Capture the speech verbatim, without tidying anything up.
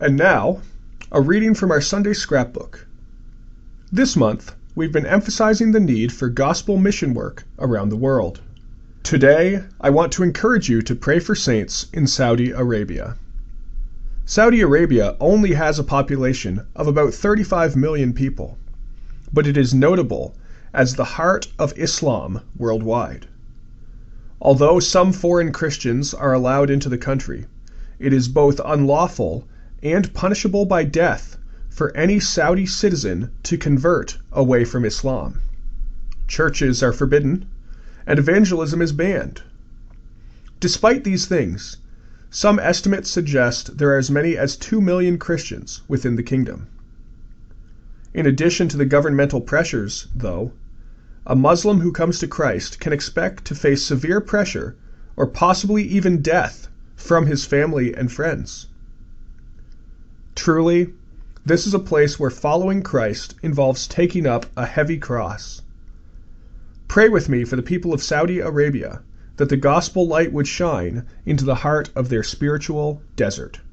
And now, a reading from our Sunday scrapbook. This month, we've been emphasizing the need for gospel mission work around the world. Today, I want to encourage you to pray for saints in Saudi Arabia. Saudi Arabia only has a population of about thirty-five million people, but it is notable as the heart of Islam worldwide. Although some foreign Christians are allowed into the country, it is both unlawful and punishable by death for any Saudi citizen to convert away from Islam. Churches are forbidden, and evangelism is banned. Despite these things, some estimates suggest there are as many as two million Christians within the kingdom. In addition to the governmental pressures, though, a Muslim who comes to Christ can expect to face severe pressure or possibly even death from his family and friends. Truly, this is a place where following Christ involves taking up a heavy cross. Pray with me for the people of Saudi Arabia that the gospel light would shine into the heart of their spiritual desert.